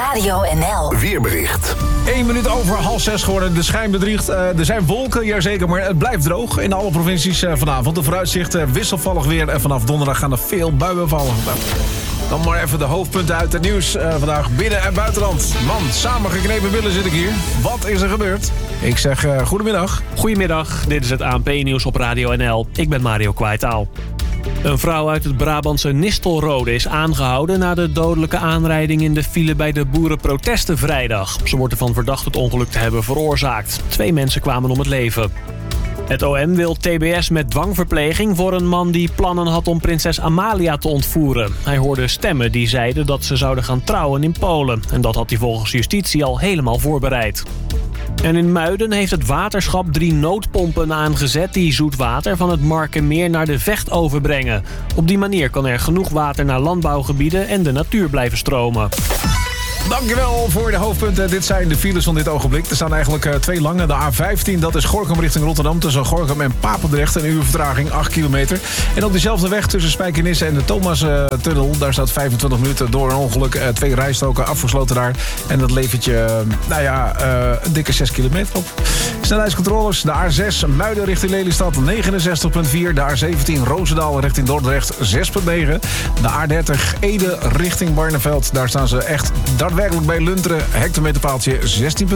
Radio NL. Weerbericht. 1 minuut over 5:30 geworden. De schijn bedriegt. Er zijn wolken, jazeker, maar het blijft droog in alle provincies vanavond. De vooruitzicht wisselvallig weer. En vanaf donderdag gaan er veel buien vallen. Dan maar even de hoofdpunten uit het nieuws vandaag. Binnen- en buitenland. Man, samengeknepen billen zit ik hier. Wat is er gebeurd? Ik zeg goedemiddag. Goedemiddag, dit is het ANP-nieuws op Radio NL. Ik ben Mario Kwaitaal. Een vrouw uit het Brabantse Nistelrode is aangehouden na de dodelijke aanrijding in de file bij de boerenprotesten vrijdag. Ze wordt ervan verdacht het ongeluk te hebben veroorzaakt. 2 mensen kwamen om het leven. Het OM wil TBS met dwangverpleging voor een man die plannen had om prinses Amalia te ontvoeren. Hij hoorde stemmen die zeiden dat ze zouden gaan trouwen in Polen. En dat had hij volgens justitie al helemaal voorbereid. En in Muiden heeft het waterschap 3 noodpompen aangezet die zoet water van het Markenmeer naar de Vecht overbrengen. Op die manier kan er genoeg water naar landbouwgebieden en de natuur blijven stromen. Dankjewel voor de hoofdpunten. Dit zijn de files van dit ogenblik. Er staan eigenlijk 2 lange. De A15, dat is Gorinchem richting Rotterdam. Tussen Gorinchem en Papendrecht. Een uur vertraging, 8 kilometer. En op diezelfde weg tussen Spijkenisse en de Thomas-tunnel. Daar staat 25 minuten door een ongeluk. 2 rijstroken afgesloten daar. En dat levert je, een dikke 6 kilometer op. Snelheidscontroles. De A6 Muiden richting Lelystad 69,4. De A17 Roosendaal richting Dordrecht 6,9. De A30 Ede richting Barneveld. Daar staan ze echt daadwerkelijk bij Lunteren. Hectometerpaaltje 16,3.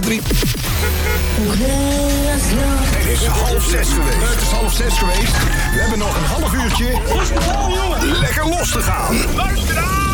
Het is 5:30 geweest. Het is 5:30 geweest. We hebben nog een half uurtje lekker los te gaan. Luister aan!